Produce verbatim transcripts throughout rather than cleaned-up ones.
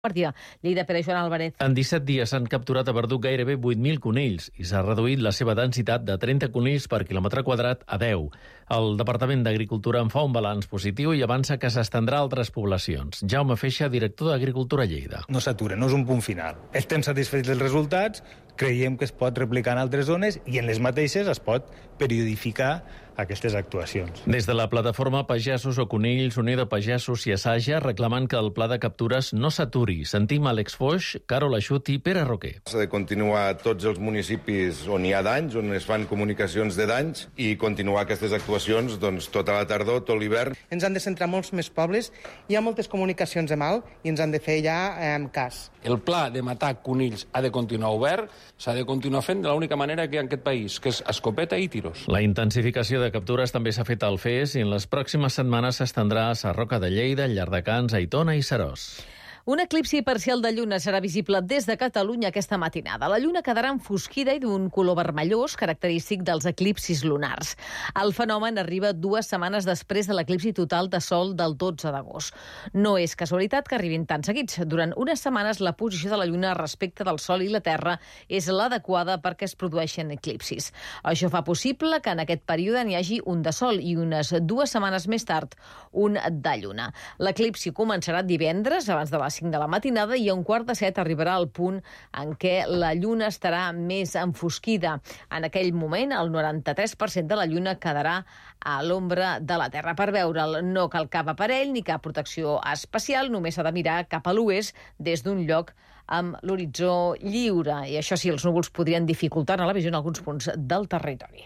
Guàrdia. Lleida, Pere Joan Álvarez. En disset dies s'han capturat a Verdú gairebé vuit mil conills i s'ha reduït la seva densitat de trenta conills per quilòmetre quadrat a deu. El Departament d'Agricultura en fa un balanç positiu i avança que s'estendrà a altres poblacions. Jaume Feixa, director d'Agricultura a Lleida. No s'atura, no és un punt final. Estem satisfets dels resultats, creiem que es pot replicar en altres zones i en les mateixes es pot periodificar aquestes actuacions. Des de la plataforma Pagesos o Conills, Unió de Pagesos i Assaja reclamen que el pla de captures no s'aturi. Sentim Àlex Foix, Carol Aixut i Pere Roquer. S'ha de continuar a tots els municipis on hi ha danys, on es fan comunicacions de danys, i continuar aquestes actuacions doncs, tota la tardor, tot l'hivern. Ens han de centrar molts més pobles, hi ha moltes comunicacions de mal i ens han de fer ja eh, cas. El pla de matar conills ha de continuar obert, s'ha de continuar fent de l'única manera que hi ha en aquest país, que és escopeta i tiros. La intensificació de captures també s'ha fet al F E S i en les pròximes setmanes s'estendrà a Sarroca de Lleida, Llardecans, Aitona i Seròs. Un eclipsi parcial de lluna serà visible des de Catalunya aquesta matinada. La lluna quedarà enfosquida i d'un color vermellós, característic dels eclipsis lunars. El fenomen arriba dues setmanes després de l'eclipsi total de sol del dotze d'agost. No és casualitat que arribin tan seguits. Durant unes setmanes la posició de la lluna respecte del sol i la Terra és l'adequada perquè es produeixen eclipsis. Això fa possible que en aquest període n'hi hagi un de sol i unes dues setmanes més tard un de lluna. L'eclipsi començarà divendres abans de les cinc de la matinada i a un quart de set arribarà al punt en què la lluna estarà més enfosquida. En aquell moment, el noranta-tres per cent de la lluna quedarà a l'ombra de la Terra. Per veure'l no cal cap aparell ni cap protecció especial, només s'ha de mirar cap a l'oest des d'un lloc amb l'horitzó lliure. I això sí, els núvols podrien dificultar la visió en alguns punts del territori.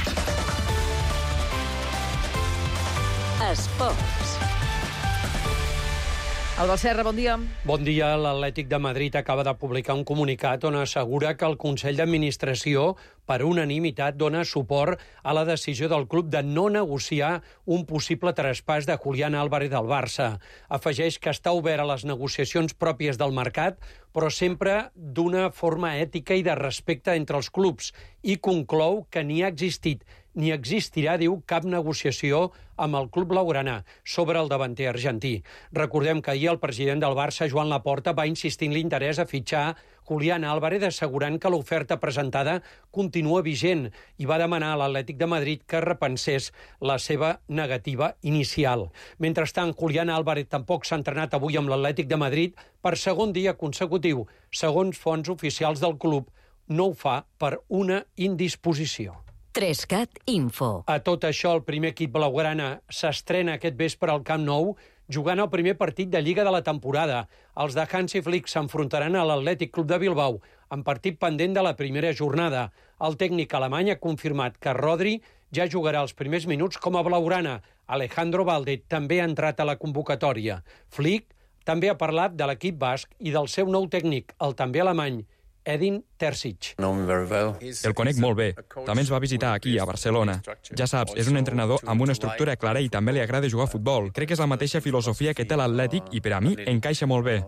Esports. Albert Serra, bon dia. Bon dia. L'Atlètic de Madrid acaba de publicar un comunicat on assegura que el Consell d'Administració, per unanimitat, dona suport a la decisió del club de no negociar un possible traspàs de Julián Álvarez del Barça. Afegeix que està obert a les negociacions pròpies del mercat, però sempre d'una forma ètica i de respecte entre els clubs, i conclou que ni ha existit ni existirà, diu, cap negociació amb el club blaugrana sobre el davanter argentí. Recordem que ahir el president del Barça, Joan Laporta, va insistir en l'interès a fitxar Julián Álvarez, assegurant que l'oferta presentada continua vigent i va demanar a l'Atlètic de Madrid que repensés la seva negativa inicial. Mentrestant, Julián Álvarez tampoc s'ha entrenat avui amb l'Atlètic de Madrid per segon dia consecutiu. Segons fonts oficials del club, no ho fa per una indisposició. Trescat Info. A tot això, el primer equip blaugrana s'estrena aquest vespre al Camp Nou jugant el primer partit de Lliga de la temporada. Els de Hansi Flick s'enfrontaran a l'Atlètic Club de Bilbao, en partit pendent de la primera jornada. El tècnic alemany ha confirmat que Rodri ja jugarà els primers minuts com a blaugrana. Alejandro Valde també ha entrat a la convocatòria. Flick també ha parlat de l'equip basc i del seu nou tècnic, el també alemany, Edin Terzic. El conec molt bé. També ens va visitar aquí, a Barcelona. Ja saps, és un entrenador amb una estructura clara i també li agrada jugar a futbol. Crec que és la mateixa filosofia que té l'Atlètic i per a mi encaixa molt bé.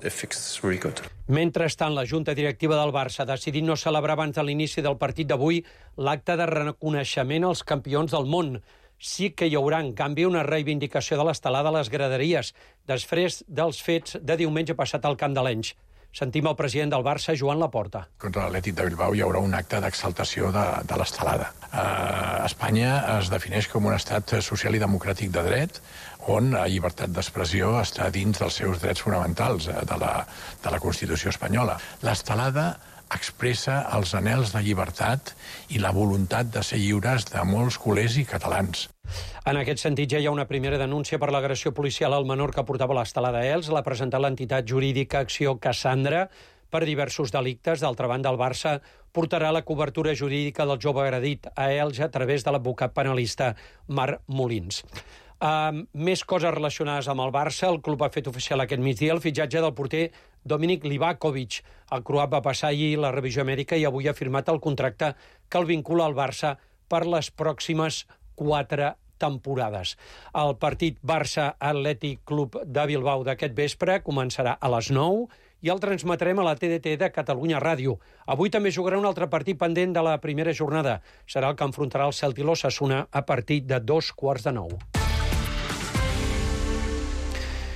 Mentrestant, la Junta Directiva del Barça ha decidit no celebrar abans de l'inici del partit d'avui l'acte de reconeixement als campions del món. Sí que hi haurà, en canvi, una reivindicació de l'estelada a les graderies, després dels fets de diumenge passat al Camp de l'Enx. Sentim el president del Barça, Joan Laporta. Contra l'Atlètic de Bilbao hi haurà un acte d'exaltació de, de l'estelada. Uh, Espanya es defineix com un estat social i democràtic de dret, on la llibertat d'expressió està dins dels seus drets fonamentals uh, de, la, de la Constitució espanyola. L'estelada expressa els anhels de llibertat i la voluntat de ser lliures de molts culers i catalans. En aquest sentit, ja hi ha una primera denúncia per l'agressió policial al menor que portava l'estelada a Elx. L'ha presentat l'entitat jurídica Acció Cassandra per diversos delictes. D'altra banda, el Barça portarà la cobertura jurídica del jove agredit a Elx a través de l'advocat penalista Marc Molins. Uh, més coses relacionades amb el Barça. El club ha fet oficial aquest migdia el fitxatge del porter Dominik Livakovic. El croat va passar ahir la revisió mèdica i avui ha firmat el contracte que el vincula al Barça per les pròximes quatre temporades. El partit Barça-Atlètic Club de Bilbao d'aquest vespre començarà a les nou i el transmetrem a la T D T de Catalunya Ràdio. Avui també jugarà un altre partit pendent de la primera jornada. Serà el que enfrontarà el Celta i l'Osasuna a partir de dos quarts de nou.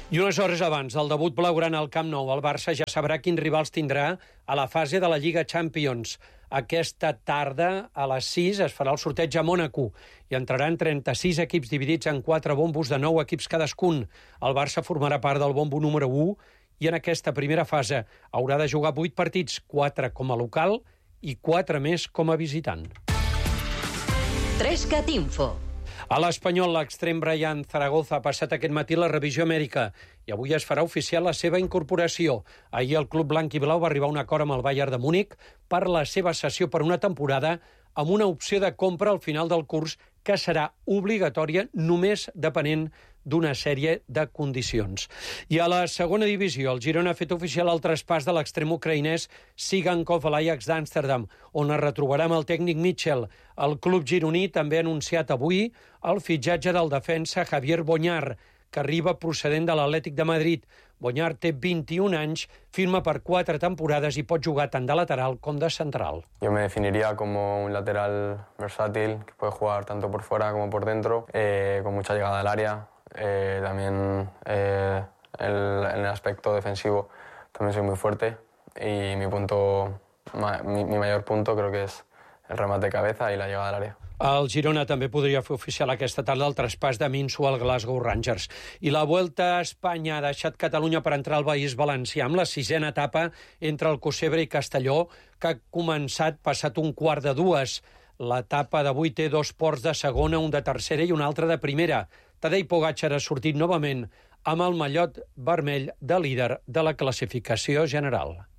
I unes hores abans del debut blaugrana al Camp Nou, el Barça ja sabrà quins rivals tindrà a la fase de la Lliga Champions. Aquesta tarda, a les sis, es farà el sorteig a Mònaco i entraran trenta-sis equips dividits en quatre bombos de nou equips cadascun. El Barça formarà part del bombo número u i en aquesta primera fase haurà de jugar vuit partits, quatre com a local i quatre més com a visitant. Trescat Info. A l'Espanyol, l'extrem Brian Zaragoza ha passat aquest matí la revisió mèdica i avui es farà oficial la seva incorporació. Ahir el club blanc i blau va arribar a un acord amb el Bayern de Múnich per la seva cessió per una temporada amb una opció de compra al final del curs que serà obligatòria només depenent d'una sèrie de condicions. I a la segona divisió, el Girona ha fet oficial el traspàs de l'extrem ucraïnès Sigankov a l'Ajax d'Amsterdam, on es retrobarà amb el tècnic Mitchell. El club gironí també ha anunciat avui el fitxatge del defensa Javier Boñar, que arriba procedent de l'Atlètic de Madrid. Boñar té vint-i-un anys, firma per quatre temporades i pot jugar tant de lateral com de central. Yo me definiría como un lateral versátil, que puede jugar tanto por fuera como por dentro, eh, con mucha llegada al área. Eh, también eh, el, en el aspecto defensivo también soy muy fuerte y mi punto, mi, mi mayor punto creo que es el remate de cabeza y la llegada al área. El Girona també podria fer oficial aquesta tarda el traspàs de Minso al Glasgow Rangers. I la Vuelta a Espanya ha deixat Catalunya per entrar al País Valencià amb la sisena etapa entre el Cosebre i Castelló, que ha començat passat un quart de dues. L'etapa d'avui té dos ports de segona, un de tercera i un altre de primera. Tadej Pogačar ha sortit novament amb el mallot vermell de líder de la classificació general.